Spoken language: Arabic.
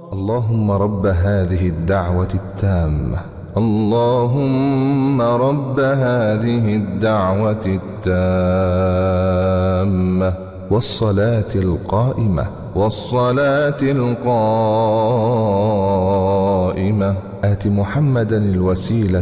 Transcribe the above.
اللهم رب هذه الدعوة التامة، اللهم رب هذه الدعوة التامة والصلاة القائمة آت محمدا الوسيلة